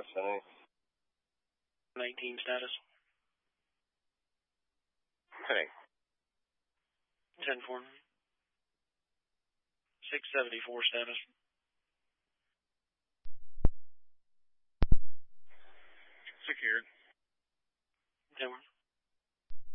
vicinity. 19 status. Heading. 10-4. 674 status. Secured. 10-1.